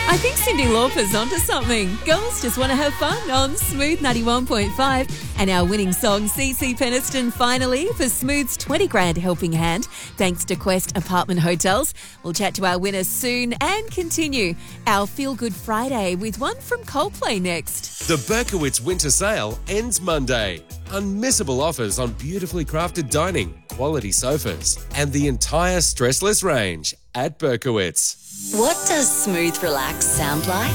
I think Cyndi Lauper's onto something. Girls just want to have fun on Smooth 91.5. And our winning song, CeCe Peniston, finally, for Smooth's 20 grand helping hand, thanks to Quest Apartment Hotels. We'll chat to our winners soon and continue our Feel Good Friday with one from Coldplay next. The Berkowitz Winter Sale ends Monday. Unmissable offers on beautifully crafted dining, quality sofas, and the entire stressless range at Berkowitz. What does Smooth Relax sound like?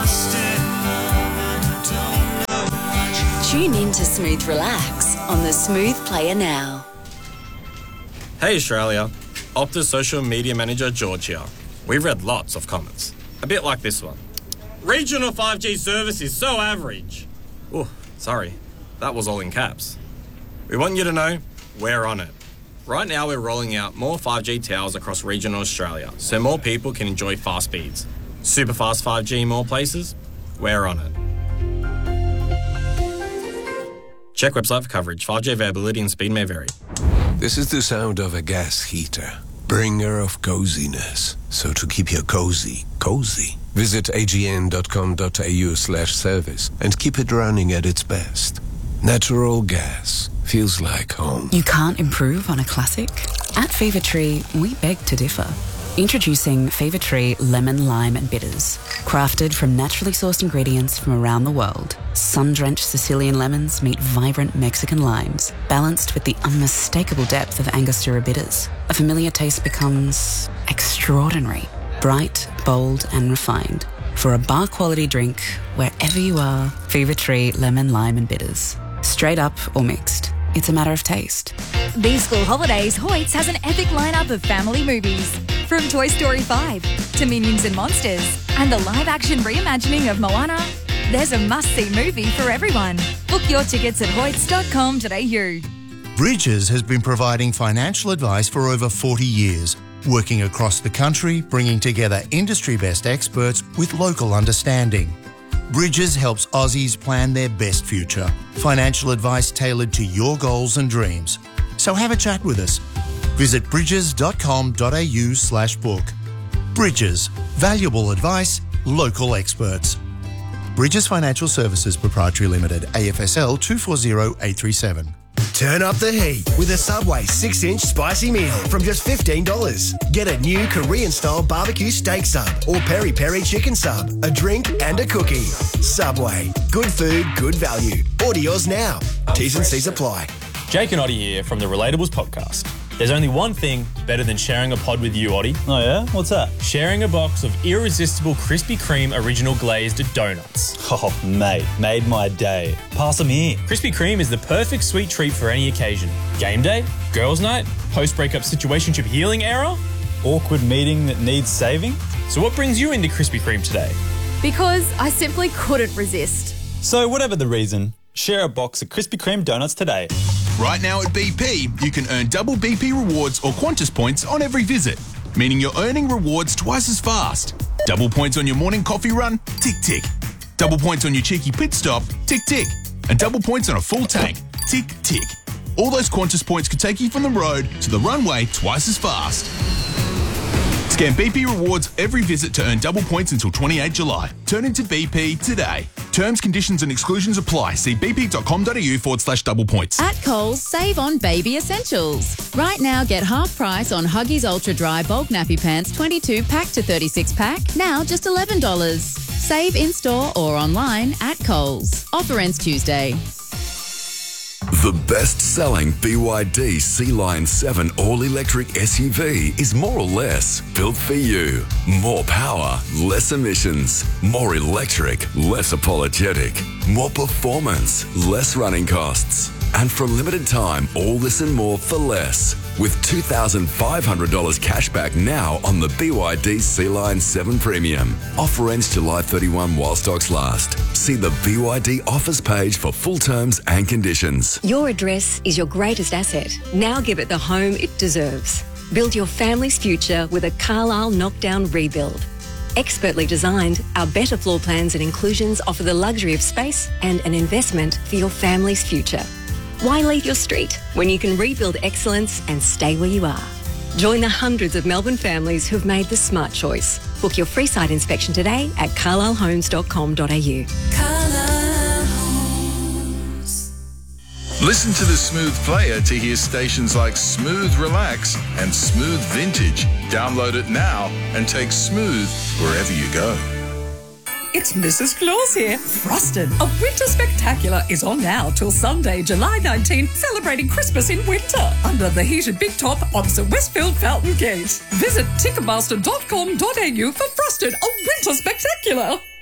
Tune in to Smooth Relax on the Smooth Player now. Hey Australia, Optus social media manager George here. We've read lots of comments, a bit like this one. Regional 5G service is so average. Oh, sorry, that was all in caps. We want you to know we're on it. Right now we're rolling out more 5G towers across regional Australia so more people can enjoy fast speeds. Super fast 5G in more places? We're on it. Check website for coverage. 5G availability and speed may vary. This is the sound of a gas heater, bringer of coziness. So to keep your cozy, visit agn.com.au/service and keep it running at its best. Natural gas feels like home. You can't improve on a classic? At Fever Tree, we beg to differ. Introducing Fever Tree Lemon, Lime and Bitters. Crafted from naturally sourced ingredients from around the world, sun-drenched Sicilian lemons meet vibrant Mexican limes, balanced with the unmistakable depth of Angostura bitters. A familiar taste becomes extraordinary, bright, bold and refined. For a bar-quality drink, wherever you are, Fever Tree Lemon, Lime and Bitters. Straight up or mixed. It's a matter of taste. These school holidays, Hoyts has an epic lineup of family movies. From Toy Story 5 to Minions and Monsters and the live-action reimagining of Moana, there's a must-see movie for everyone. Book your tickets at hoyts.com.au. Bridges has been providing financial advice for over 40 years, working across the country, bringing together industry-best experts with local understanding. Bridges helps Aussies plan their best future. Financial advice tailored to your goals and dreams. So have a chat with us. Visit bridges.com.au/book. Bridges. Valuable advice, local experts. Bridges Financial Services Proprietary Limited, AFSL 240837. Turn up the heat with a Subway 6-inch spicy meal from just $15. Get a new Korean-style barbecue steak sub or peri-peri chicken sub, a drink and a cookie. Subway. Good food, good value. Order yours now. T's and C's apply. Jake and Oddie here from the Relatables podcast. There's only one thing better than sharing a pod with you, Oddie. Oh yeah? What's that? Sharing a box of irresistible Krispy Kreme original glazed donuts. Oh, mate, made my day. Pass them here. Krispy Kreme is the perfect sweet treat for any occasion. Game day, girls' night, post-breakup situationship healing era, awkward meeting that needs saving. So what brings you into Krispy Kreme today? Because I simply couldn't resist. So whatever the reason, share a box of Krispy Kreme donuts today. Right now at BP, you can earn double BP rewards or Qantas points on every visit, meaning you're earning rewards twice as fast. Double points on your morning coffee run? Tick, tick. Double points on your cheeky pit stop? Tick, tick. And double points on a full tank? Tick, tick. All those Qantas points could take you from the road to the runway twice as fast. Scan BP rewards every visit to earn double points until 28 July. Turn into BP today. Terms, conditions and exclusions apply. See bp.com.au/double points. At Coles, save on baby essentials. Right now, get half price on Huggies Ultra Dry Bulk Nappy Pants 22 pack to 36 pack. Now just $11. Save in-store or online at Coles. Offer ends Tuesday. The best-selling BYD Sea Line 7 all-electric SUV is more or less built for you. More power, less emissions. More electric, less apologetic. More performance, less running costs. And for a limited time, all this and more for less. With $2,500 cash back now on the BYD Sea Line 7 Premium. Offer ends July 31 while stocks last. See the BYD offers page for full terms and conditions. Your address is your greatest asset. Now give it the home it deserves. Build your family's future with a Carlisle knockdown rebuild. Expertly designed, our better floor plans and inclusions offer the luxury of space and an investment for your family's future. Why leave your street when you can rebuild excellence and stay where you are? Join the hundreds of Melbourne families who've made the smart choice. Book your free site inspection today at carlislehomes.com.au. Listen to the Smooth Player to hear stations like Smooth Relax and Smooth Vintage. Download it now and take Smooth wherever you go. It's Mrs. Claus here. Frosted, a winter spectacular, is on now till Sunday, July 19, celebrating Christmas in winter under the heated big top opposite Westfield Fountain Gate. Visit Ticketmaster.com.au for Frosted, a winter spectacular.